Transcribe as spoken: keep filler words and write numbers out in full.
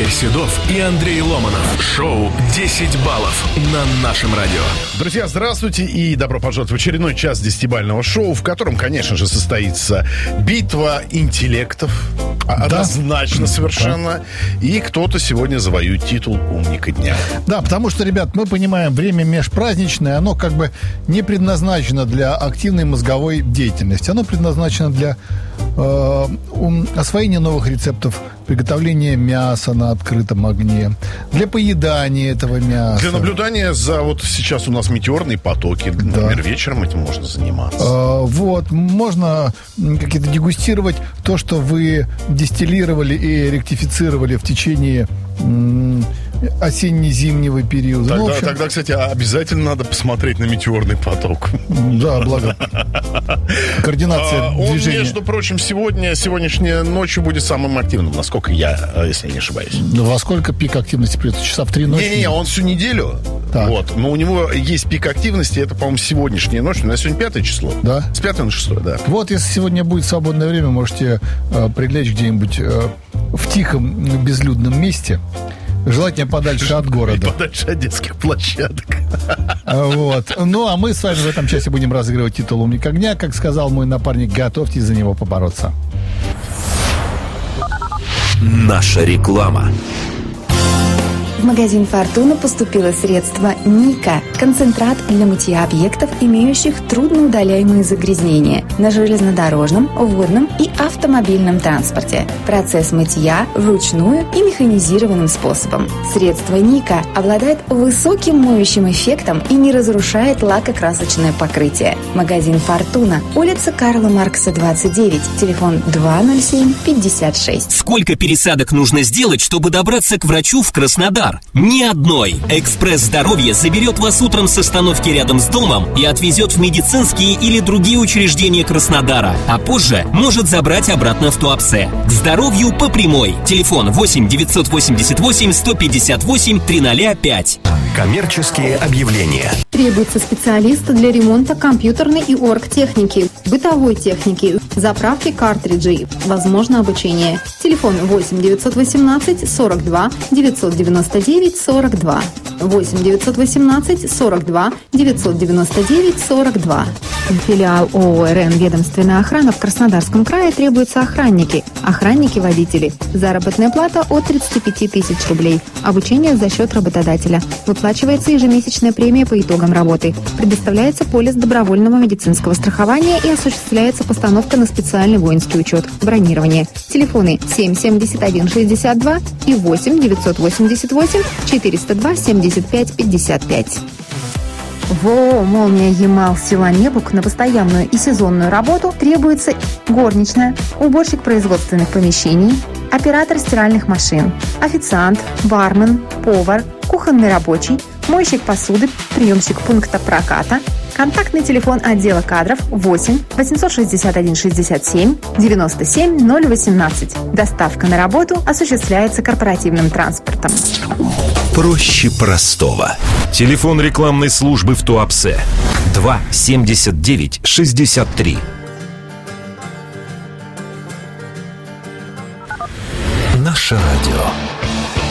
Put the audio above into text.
Игорь Седов и Андрей Ломанов. Шоу «десять баллов» на нашем радио. Друзья, здравствуйте и добро пожаловать в очередной час десятибалльного шоу, в котором, конечно же, состоится битва интеллектов. Да. Однозначно совершенно. Да. И кто-то сегодня завоюет титул «Умника дня». Да, потому что, ребят, мы понимаем, время межпраздничное, оно как бы не предназначено для активной мозговой деятельности. Оно предназначено для э, освоения новых рецептов, приготовления мяса на открытом огне, для поедания этого мяса. Для наблюдания за... Вот сейчас у нас метеорные потоки. Да. Например, вечером этим можно заниматься. Э, вот. Можно какие-то дегустировать то, что вы дистиллировали и ректифицировали в течение м- осенне-зимнего периода. Тогда, ну, общем... тогда, кстати, обязательно надо посмотреть на метеорный поток. Да, благо. Координация а, движения. Он, между прочим, сегодня, сегодняшней ночью будет самым активным, насколько я, если я не ошибаюсь. Ну, во сколько пик активности придется? Часа в три ночи? Не-не-не, он всю неделю. Так. Вот. Но у него есть пик активности, это, по-моему, сегодняшняя ночь. У нас сегодня пятое число. Да. С пятого на шестое, да. Вот, если сегодня будет свободное время, можете э, прилечь где-нибудь э, в тихом, безлюдном месте. Желательно подальше от города. И подальше от детских площадок. Вот. Ну, а мы с вами в этом часе будем разыгрывать титул «Умника дня». Как сказал мой напарник, готовьтесь за него побороться. Наша реклама. В магазин «Фортуна» поступило средство «Ника» – концентрат для мытья объектов, имеющих трудноудаляемые загрязнения на железнодорожном, водном и автомобильном транспорте. Процесс мытья вручную и механизированным способом. Средство «Ника» обладает высоким моющим эффектом и не разрушает лакокрасочное покрытие. Магазин «Фортуна», улица Карла Маркса, двадцать девять, телефон два ноль семь пятьдесят шесть. Сколько пересадок нужно сделать, чтобы добраться к врачу в Краснодар? Ни одной. «Экспресс Здоровья» заберет вас утром с остановки рядом с домом и отвезет в медицинские или другие учреждения Краснодара, а позже может забрать обратно в Туапсе. К здоровью по прямой. Телефон восемь девятьсот восемьдесят восемь сто пятьдесят восемь триста пять. Коммерческие объявления. Требуется специалист для ремонта компьютерной и оргтехники, бытовой техники, заправки картриджей. Возможно обучение. Телефон восемь девятьсот восемнадцать сорок два девятьсот девяносто девять сорок два. восемь девятьсот восемнадцать сорок два девятьсот девяносто девять сорок два. Филиал ООО «РН Ведомственная охрана» в Краснодарском крае требуются охранники, охранники-водители. Заработная плата от тридцати пяти тысяч рублей. Обучение за счет работодателя. Выплачивается ежемесячная премия по итогам работы. Предоставляется полис добровольного медицинского страхования и осуществляется постановка на специальный воинский учет. Бронирование. Телефоны семь семьдесят один шестьдесят два и восемь девятьсот восемьдесят восемь четыреста два семьдесят пять пятьдесят пять. В «Молния Ямал» села Небук на постоянную и сезонную работу требуется горничная, уборщик производственных помещений, оператор стиральных машин, официант, бармен, повар, кухонный рабочий, мойщик посуды, приемщик пункта проката. Контактный телефон отдела кадров восемь восемьсот шестьдесят один шестьдесят семь девяносто семь ноль восемнадцать. Доставка на работу осуществляется корпоративным транспортом. Проще простого. Телефон рекламной службы в Туапсе два семьдесят девять шестьдесят три. Наше радио.